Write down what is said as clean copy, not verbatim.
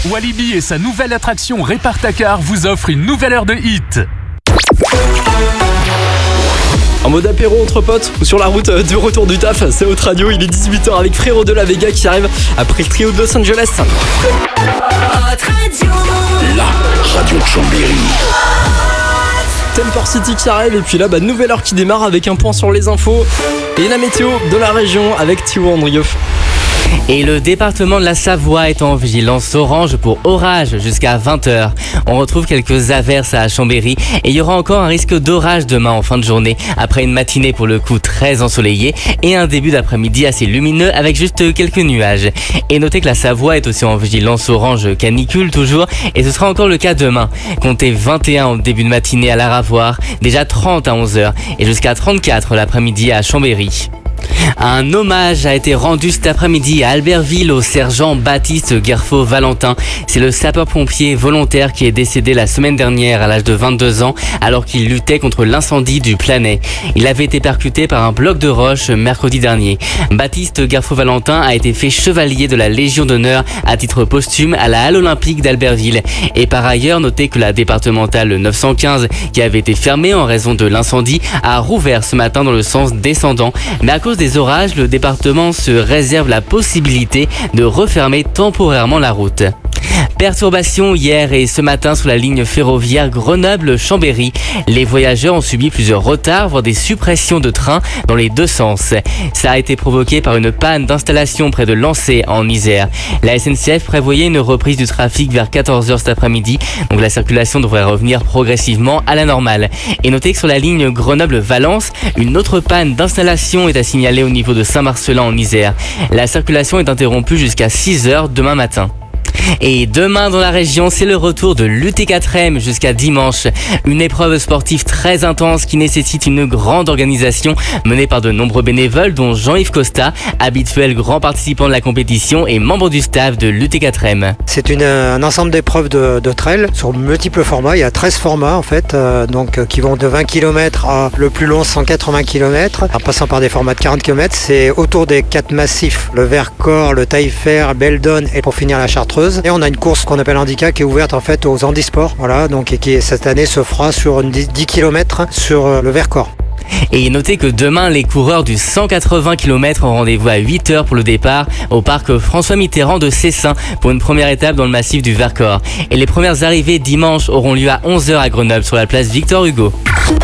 Walibi et sa nouvelle attraction Répare-ta-car vous offrent une nouvelle heure de hit. En mode apéro entre potes ou sur la route de retour du taf, c'est Haute Radio, il est 18h avec Frérot de la Vega qui arrive après le trio de Los Angeles. Haute Radio. La radio de Chambéry. Temper City qui arrive et puis là, nouvelle heure qui démarre avec un point sur les infos et la météo de la région avec Thibaut Andrieux. Et le département de la Savoie est en vigilance orange pour orage jusqu'à 20h. On retrouve quelques averses à Chambéry et il y aura encore un risque d'orage demain en fin de journée après une matinée pour le coup très ensoleillée et un début d'après-midi assez lumineux avec juste quelques nuages. Et notez que la Savoie est aussi en vigilance orange canicule toujours et ce sera encore le cas demain. Comptez 21 en début de matinée à Laravoir, déjà 30 à 11h et jusqu'à 34 l'après-midi à Chambéry. Un hommage a été rendu cet après-midi à Albertville au sergent Baptiste Guerfaux-Valentin. C'est le sapeur-pompier volontaire qui est décédé la semaine dernière à l'âge de 22 ans alors qu'il luttait contre l'incendie du Planay. Il avait été percuté par un bloc de roche mercredi dernier. Baptiste Guerfaux-Valentin a été fait chevalier de la Légion d'honneur à titre posthume à la Halle Olympique d'Albertville. Et par ailleurs, notez que la départementale 915 qui avait été fermée en raison de l'incendie a rouvert ce matin dans le sens descendant. Mais à cause des orages, le département se réserve la possibilité de refermer temporairement la route. Perturbation hier et ce matin sur la ligne ferroviaire Grenoble-Chambéry. Les voyageurs ont subi plusieurs retards, voire des suppressions de trains dans les deux sens. Ça a été provoqué par une panne d'installation près de Lancey en Isère. La SNCF prévoyait une reprise du trafic vers 14h cet après-midi, donc la circulation devrait revenir progressivement à la normale. Et notez que sur la ligne Grenoble-Valence, une autre panne d'installation est à signaler au niveau de Saint-Marcelin en Isère. La circulation est interrompue jusqu'à 6h demain matin. Et demain dans la région, c'est le retour de l'UT4M jusqu'à dimanche. Une épreuve sportive très intense qui nécessite une grande organisation menée par de nombreux bénévoles dont Jean-Yves Costa, habituel grand participant de la compétition et membre du staff de l'UT4M. C'est un ensemble d'épreuves de trail sur multiples formats. Il y a 13 formats en fait, qui vont de 20 km à le plus long 180 km, en passant par des formats de 40 km. C'est autour des 4 massifs, le Vercors, le Taillefer, Beldon et pour finir la Chartreuse. Et on a une course qu'on appelle handicap qui est ouverte en fait aux handisports, et qui cette année se fera sur 10 km sur le Vercors. Et notez que demain, les coureurs du 180 km ont rendez-vous à 8h pour le départ au parc François Mitterrand de Cessin pour une première étape dans le massif du Vercors. Et les premières arrivées dimanche auront lieu à 11h à Grenoble sur la place Victor Hugo.